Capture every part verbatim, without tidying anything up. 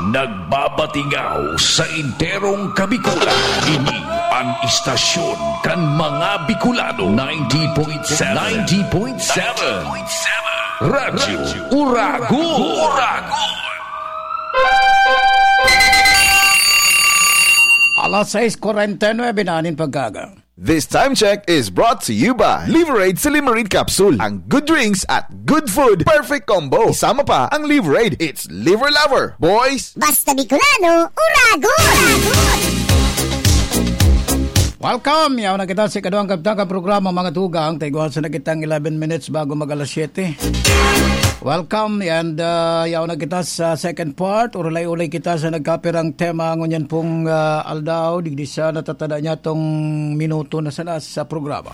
Nagbabatingaw sa enterong Kabikulan. Ini ang istasyon kan mga Bicolano. ninety point seven ninety point seven Radyo Uragon. Uragon. Alas sais forty-nine na anin pagkaga. This time check is brought to you by Liverade Silimarid Capsule. Ang good drinks at good food. Perfect combo. Isama pa ang Liverade. It's Liver Lover. Boys! Basta Bicolano, Uragon! Welcome! Yaw na kita sa kaduang kaptang programa mga tugang. Taiguan sa nakitang eleven minutes bago mag alas seven. Welcome and uh, yaw na kita sa second part. Urulay-ulay kita sa nagkapirang tema ngunyan pong uh, aldaw. Digdi sa natatada niya tong minuto na sana sa programa.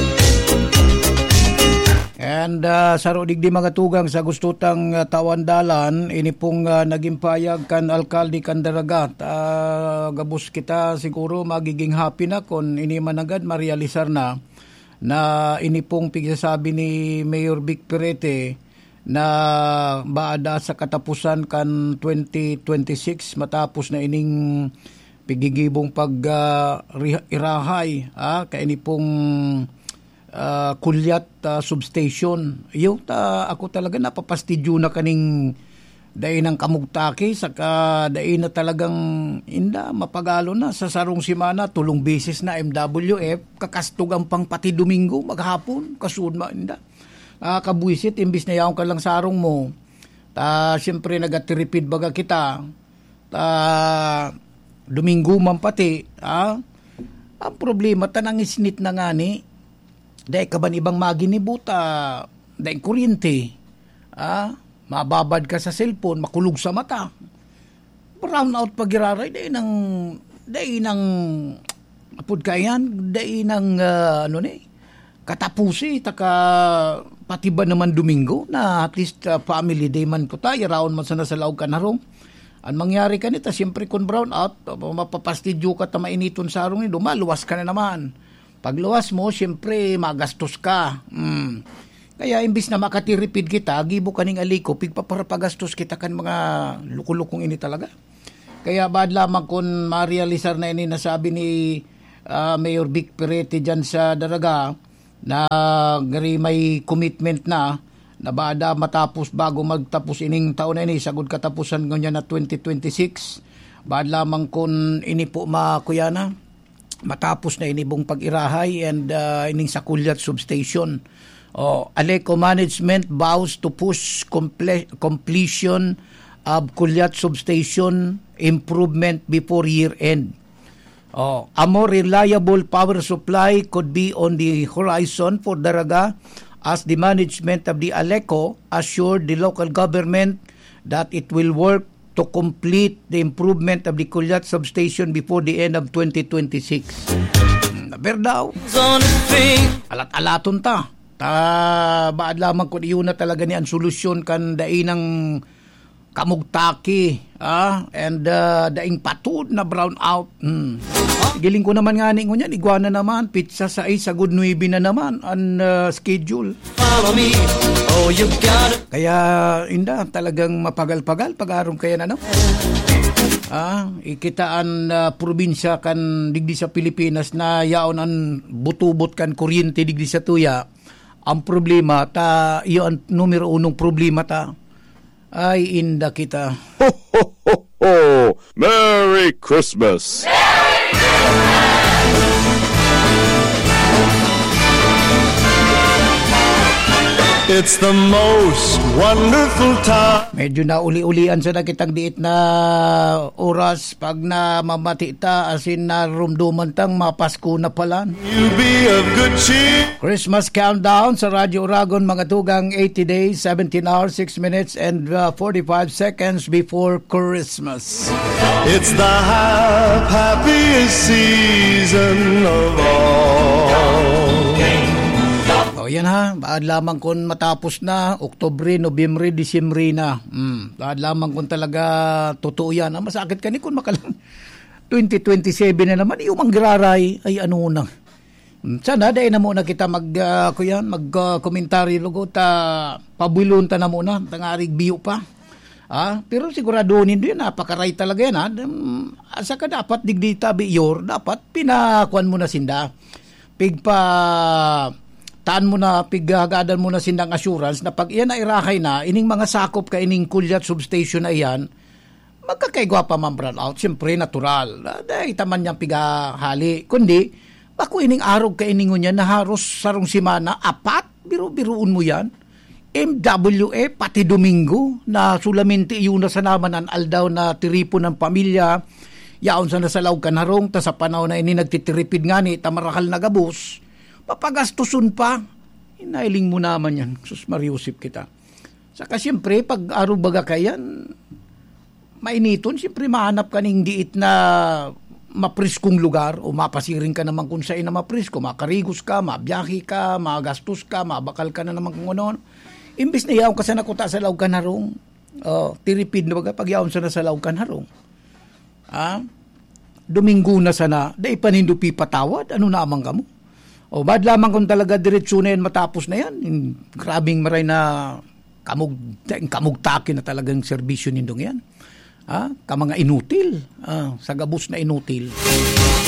And uh, saro digdi mga tugang sa gustutang uh, tawandalan. Ini pong uh, naging payag kan alkalde kan Daragat. Uh, gabus kita siguro magiging happy na kung ini managad marealisar na na ini pong pigsasabi ni Mayor Vic Perete na baada sa katapusan kan twenty twenty-six matapos na ining pigigibong pag uh, irahay ah, kaya ini pong uh, kulyat uh, substation. Iyo ta ako talaga napapastidyo na kaning dai ng kamugtaki saka dai na talagang inda mapagalo na sa sarong simana tulong beses na M W F kakastog ang pang pati Domingo maghapon kasud ma inda. Ah, kabuisit, imbis na yaong ka lang sarong mo. Ta, siyempre, nagatiripid baga kita. Ta, Domingo man pati. Ah, ang problema, tanang isnit na nga ni. Dahil ka ba ibang maginibuta? Dahil kuryente. Ah, mababad ka sa cellphone, makulog sa mata. Brown out pagiraray, dahil nang, dahil nang, apod ka yan, dahil nang, uh, ano ni, katapusi, taka, pati ba naman Domingo na at least uh, family day man ko tayo, raon man sana sa laog ka na rong. Ang mangyari ka nita, siyempre kung brown out, mapapastidyo ka ta mainiton sa arong nito, maluwas ka na naman. Pag luwas mo, siyempre magastos ka. Mm. Kaya imbis na makatiripid kita, gibo ka ning aliko, pigpaparapagastos kita kan mga lukulukong ini talaga. Kaya bad lamang kung ma-realisar na ini nasabi ni uh, Mayor Vic Perete dyan sa Daraga, na gari may commitment na na baada matapos bago magtapos ining taon na ini sagud katapusan ngonya na twenty twenty-six baad lamang kun ini po makuyana matapos na inibong pag-irahay and uh, ining sa Kulyat substation. Oh, Aleco management vows to push comple- completion of Kulyat substation improvement before year end. Oh, a more reliable power supply could be on the horizon for Daraga as the management of the Aleco assured the local government that it will work to complete the improvement of the Kulyat substation before the end of twenty twenty-six. Naber daw. Alat-alaton ta. Ta baad lamang kung iyon na talaga ni ang solusyon kan dainang kamugtaki ah, and uh, daing patud na brown out. Hmm. Giling ko naman nga ni ngunyan, iguana naman, pizza sa ay, sa good nuibi na naman, ang uh, schedule. Follow me, oh you got it. Kaya, inda, talagang mapagal-pagal, pag-arong kaya na, no? Ah, ikitaan uh, probinsya kan digdi sa Pilipinas na yaon ang butubot kan kuryente digdi sa tuya. Ang problema, ta, iyo ang numero unong problema ta, ay inda kita. Ho, ho, ho, ho! Merry Christmas! It's the most wonderful time. Medyo na uli-ulian sa nakitang diit na oras pag na mamati ta asin na rumduman tang mapasko na palan. You be of good cheer. Christmas countdown sa Radyo Uragon mga tugang eighty days, seventeen hours, six minutes and uh, forty-five seconds before Christmas. It's the happiest season of all. O yan ha, baad lamang kung matapos na, Oktubre, Nobyembre, Disyembre na. Mm, baad lamang kung talaga totoo yan. Ah, masakit ka ni kung makalang twenty twenty-seven na naman, yung manggiraray, ay ano na. Sana, dahil na muna kita mag, uh, kuyan, mag-komentary, uh, lugo, ta, pabuilon ta na muna, tangarig biyo pa. Ah, pero sigurado nindo yan, napakaray talaga yan. Ha? Asa ka dapat digdi tabi yor, dapat pinakuan mo na sinda. Pigpa taan mo na, pighagadan mo na sindang assurance na pag iyan na irahay na, ining mga sakop ka ining kulyat substation na iyan, magkakaigwa pa man brown out. Siyempre, natural. Dahil taman niyang pigahali. Kundi, bako ining arog ka iningon niya na haros sarong simana, apat, biro-biroon mo yan. M W A, pati Domingo, na sulamente iyon na sa naman ang aldaw na tiripo ng pamilya, yaon sa nasalaw kanarong, ta sa panahon na ini nagtitiripid nga ni, tamarakal na gabos, papagastusun pa, inailing mo naman yan. Sus, mariusip kita. Saka siyempre, pag araw baga kayan, mainiton, siyempre mahanap ka ng diit na mapriskong lugar o mapasiring ka naman kung saan na maprisko, makarigos ka, mabiyahe ka, magastos ka, mabakal ka na naman kung ano. Imbis na yaon ka sa nakuta sa law kanarong, oh, tiripid na baga, pag yaon sa nasa law kanarong. Ah, Domingo na sana, dahil panindupi patawad, ano na amang kamo? O bad lamang kung talaga diretsyo na yan matapos na yan. Grabing maray na kamug, kamugtakin na talagang serbisyo nindong yan. Ah, ka mga inutil. Ah, sa gabos na inutil.